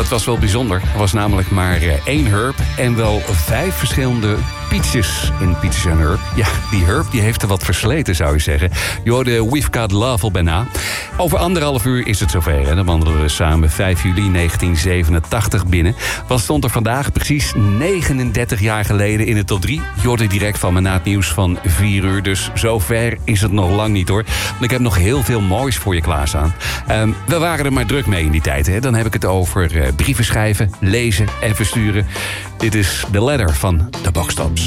dat was wel bijzonder. Er was namelijk maar 1 Herb en wel 5 verschillende Peaches in Peaches and Herb. Ja, die Herb die heeft er wat versleten, zou je zeggen. Je hoorde We've Got Love al bijna. Over 1,5 uur is het zover. En dan wandelen we samen 5 juli 1987 binnen. Wat stond er vandaag precies 39 jaar geleden in de top 3? Je hoorde direct van me na het nieuws van 4 uur. Dus zover is het nog lang niet, hoor. Want ik heb nog heel veel moois voor je klaarstaan. We waren er maar druk mee in die tijd. Hè? Dan heb ik het over brieven schrijven, lezen en versturen. Dit is The Letter van The Box Tops.